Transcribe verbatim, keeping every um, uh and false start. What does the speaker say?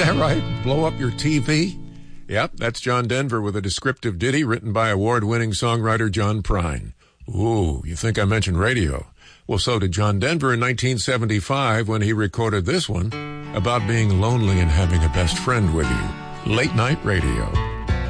that right? Blow up your T V? Yep, that's John Denver with a descriptive ditty written by award-winning songwriter John Prine. Ooh, you think I mentioned radio? Well, so did John Denver in nineteen seventy-five when he recorded this one about being lonely and having a best friend with you. Late night radio.